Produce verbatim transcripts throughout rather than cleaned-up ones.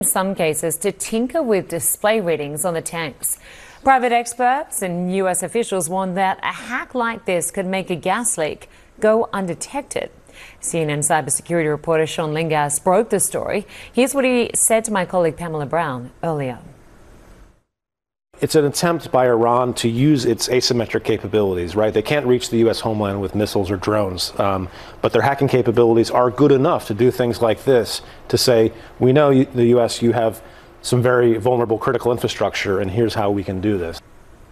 in some cases to tinker with display readings on the tanks. Private experts and U S officials warn that a hack like this could make a gas leak go undetected. C N N cybersecurity reporter Sean Lingas broke the story. Here's what he said to my colleague Pamela Brown earlier. It's an attempt by Iran to use its asymmetric capabilities, right? They can't reach the U S homeland with missiles or drones, um, but their hacking capabilities are good enough to do things like this, to say, we know you, the U S, you have some very vulnerable critical infrastructure, and here's how we can do this.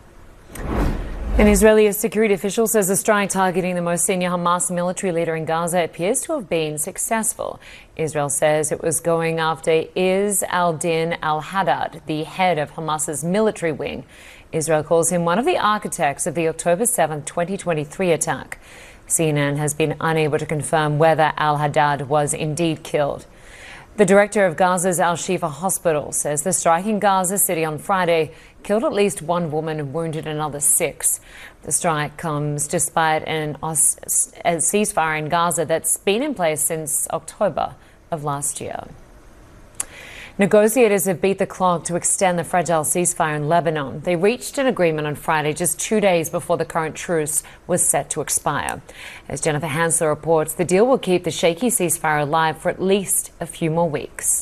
An Israeli security official says the strike targeting the most senior Hamas military leader in Gaza appears to have been successful. Israel says it was going after Izz al-Din al-Haddad, the head of Hamas's military wing. Israel calls him one of the architects of the October seventh, twenty twenty-three attack. C N N has been unable to confirm whether al-Haddad was indeed killed. The director of Gaza's Al-Shifa hospital says the strike in Gaza City on Friday killed at least one woman and wounded another six. The strike comes despite an a ceasefire in Gaza that's been in place since October of last year. Negotiators have beat the clock to extend the fragile ceasefire in Lebanon. They reached an agreement on Friday, just two days before the current truce was set to expire. As Jennifer Hansler reports, the deal will keep the shaky ceasefire alive for at least a few more weeks.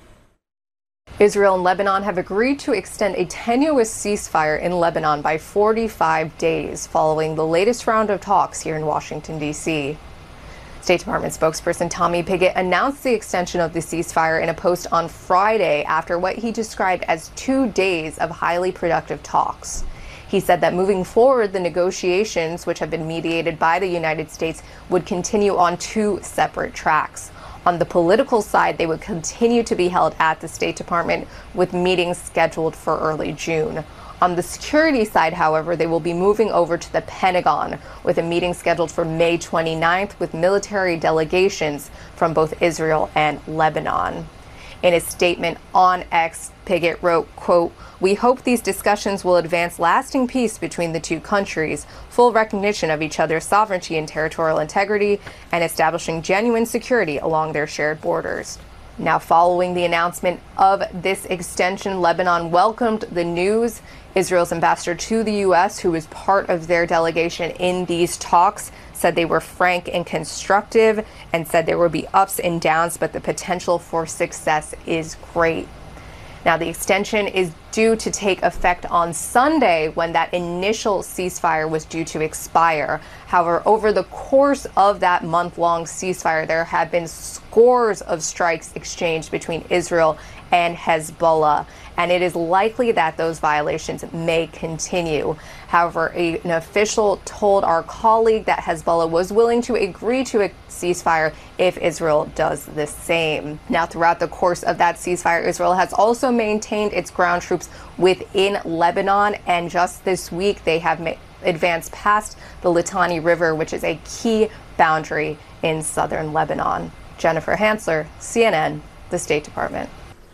Israel and Lebanon have agreed to extend a tenuous ceasefire in Lebanon by forty-five days following the latest round of talks here in Washington, D C State Department spokesperson Tommy Pigott announced the extension of the ceasefire in a post on Friday after what he described as two days of highly productive talks. He said that moving forward, the negotiations, which have been mediated by the United States, would continue on two separate tracks. On the political side, they would continue to be held at the State Department, with meetings scheduled for early June. On the security side, however, they will be moving over to the Pentagon, with a meeting scheduled for May twenty-ninth with military delegations from both Israel and Lebanon. In a statement on X, Pigott wrote, quote, "We hope these discussions will advance lasting peace between the two countries, full recognition of each other's sovereignty and territorial integrity, and establishing genuine security along their shared borders." Now, following the announcement of this extension, Lebanon welcomed the news. Israel's ambassador to the U S, who was part of their delegation in these talks, said they were frank and constructive and said there would be ups and downs, but the potential for success is great. Now, the extension is due to take effect on Sunday, when that initial ceasefire was due to expire. However, over the course of that month-long ceasefire, there have been scores of strikes exchanged between Israel and Hezbollah, and it is likely that those violations may continue. However, a, an official told our colleague that Hezbollah was willing to agree to a ceasefire if Israel does the same. Now, throughout the course of that ceasefire, Israel has also maintained its ground troops within Lebanon, and just this week they have ma- advanced past the Litani River, which is a key boundary in southern Lebanon. Jennifer Hansler, C N N, the State Department.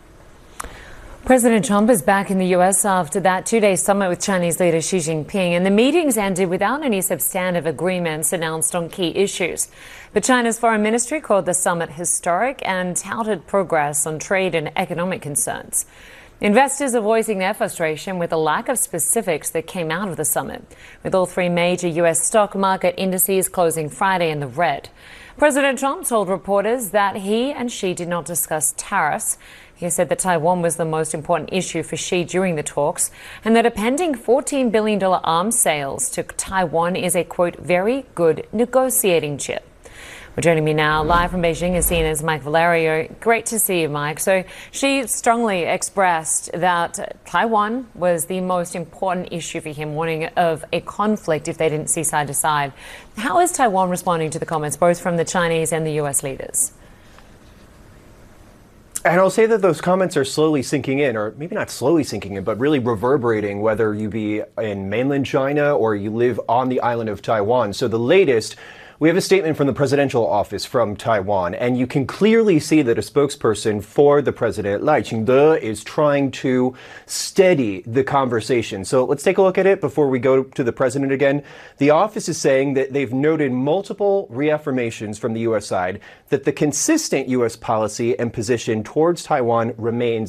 President Trump is back in the U S after that two-day summit with Chinese leader Xi Jinping, and the meetings ended without any substantive agreements announced on key issues. But China's foreign ministry called the summit historic and touted progress on trade and economic concerns. Investors are voicing their frustration with the lack of specifics that came out of the summit, with all three major U S stock market indices closing Friday in the red. President Trump told reporters that he and Xi did not discuss tariffs. He said that Taiwan was the most important issue for Xi during the talks, and that a pending fourteen billion dollars arms sales to Taiwan is a, quote, very good negotiating chip. Well, joining me now live from Beijing is C N N's Mike Valerio. Great to see you, Mike. So Xi strongly expressed that Taiwan was the most important issue for him, warning of a conflict if they didn't see side to side. How is Taiwan responding to the comments, both from the Chinese and the U S leaders? And I'll say that those comments are slowly sinking in, or maybe not slowly sinking in, but really reverberating, whether you be in mainland China or you live on the island of Taiwan. So the latest We have a statement from the presidential office from Taiwan, and you can clearly see that a spokesperson for the president, Lai Ching-te, is trying to steady the conversation. So let's take a look at it before we go to the president again. The office is saying that they've noted multiple reaffirmations from the U S side that the consistent U S policy and position towards Taiwan remains